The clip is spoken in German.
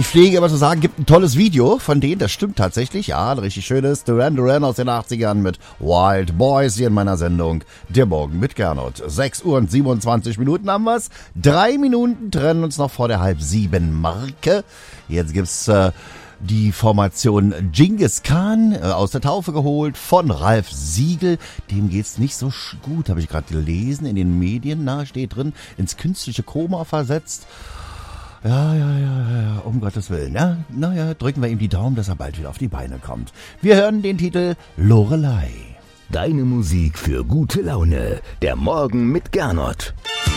Ich pflege immer zu sagen, gibt ein tolles Video von denen, das stimmt tatsächlich. Ja, ein richtig schönes Duran Duran aus den 80ern mit Wild Boys hier in meiner Sendung Der Morgen mit Gernot. 6 Uhr und 27 Minuten haben wir's. 3 Minuten trennen uns noch vor der 6:30 Marke. Jetzt gibt's die Formation Genghis Khan aus der Taufe geholt von Ralf Siegel. Dem geht's nicht so gut, habe ich gerade gelesen in den Medien. Na, steht drin, ins künstliche Koma versetzt. Ja, um Gottes Willen. Ja, naja, drücken wir ihm die Daumen, dass er bald wieder auf die Beine kommt. Wir hören den Titel Lorelei. Deine Musik für gute Laune. Der Morgen mit Gernot.